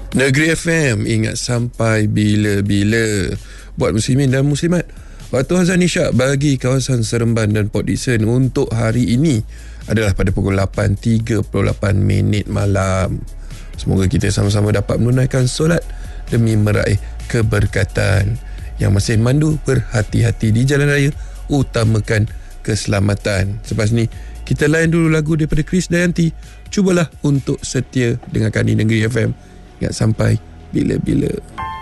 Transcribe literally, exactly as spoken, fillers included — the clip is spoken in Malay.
Negeri F M, ingat sampai bila-bila. Buat muslimin dan muslimat, waktu azan isyak bagi kawasan Seremban dan Port Dickson untuk hari ini adalah pada pukul lapan tiga puluh lapan minit malam. Semoga kita sama-sama dapat menunaikan solat demi meraih keberkatan. Yang masih mandu, berhati-hati di jalan raya, utamakan keselamatan. Selepas ni kita layan dulu lagu daripada Chris Dayanti, Cubalah Untuk Setia, dengarkan di Negeri F M. Ingat sampai bila-bila.